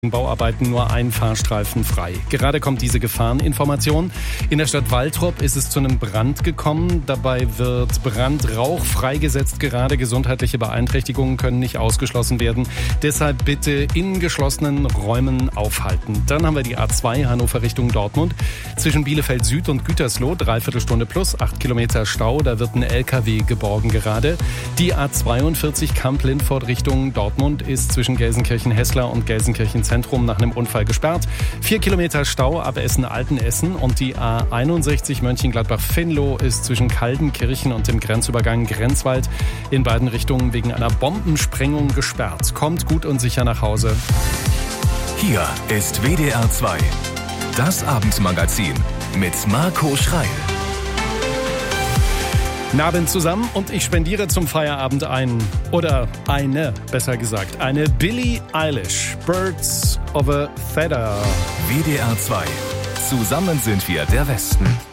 Bauarbeiten nur ein Fahrstreifen frei. Gerade kommt diese Gefahreninformation. In der Stadt Waltrop ist es zu einem Brand gekommen. Dabei wird Brandrauch freigesetzt. Gerade gesundheitliche Beeinträchtigungen können nicht ausgeschlossen werden. Deshalb bitte in geschlossenen Räumen aufhalten. Dann haben wir die A2 Hannover Richtung Dortmund. Zwischen Bielefeld Süd und Gütersloh, 3/4 Stunde plus, 8 Kilometer Stau. Da wird ein LKW geborgen gerade. Die A42 Kamp-Lindfort Richtung Dortmund ist zwischen Gelsenkirchen-Hessler und Gelsenkirchen-Zentrum nach einem Unfall gesperrt. 4 Kilometer Stau ab Essen-Altenessen und die A61 Mönchengladbach-Venlo ist zwischen Kaldenkirchen und dem Grenzübergang Grenzwald in beiden Richtungen wegen einer Bombensprengung gesperrt. Kommt gut und sicher nach Hause. Hier ist WDR 2, das Abendmagazin mit Marco Schreil. Guten Abend zusammen und ich spendiere zum Feierabend besser gesagt, eine Billie Eilish, Birds of a Feather. WDR 2, zusammen sind wir der Westen.